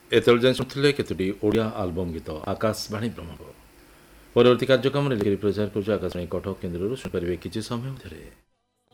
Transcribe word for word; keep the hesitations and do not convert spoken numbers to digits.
ଏତେବେଳେ ଯାଏଁ ଶୁଣୁଥିଲେ କେତୋଟି ଓଡ଼ିଆ ଆଲବମ୍ ଗୀତ ଆକାଶବାଣୀ ବ୍ରହ୍ମପୁର। ପରବର୍ତ୍ତୀ କାର୍ଯ୍ୟକ୍ରମରେ ପ୍ରଚାର କରୁଛୁ ଆକାଶବାଣୀ କଟକ କେନ୍ଦ୍ରରୁ ଶୁଣିପାରିବେ କିଛି ସମୟ ମଧ୍ୟରେ।